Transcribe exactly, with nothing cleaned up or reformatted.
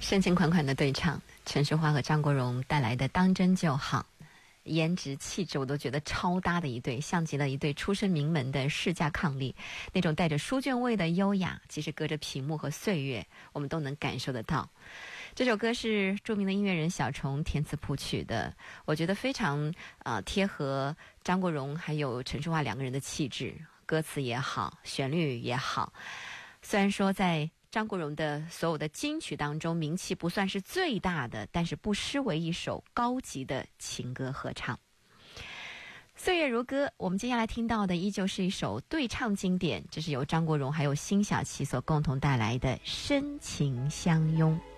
深情款款的对唱，陈淑桦和张国荣带来的《当真就好》，颜值气质我都觉得超搭的一对，像极了一对出身名门的世家伉俪，那种带着书卷味的优雅，其实隔着屏幕和岁月我们都能感受得到。这首歌是著名的音乐人小虫填词谱曲的，我觉得非常呃贴合张国荣还有陈淑桦两个人的气质，歌词也好，旋律也好。虽然说在张国荣的所有的金曲当中名气不算是最大的，但是不失为一首高级的情歌合唱。岁月如歌，我们接下来听到的依旧是一首对唱经典，这是由张国荣还有辛晓琪所共同带来的《深情相拥》。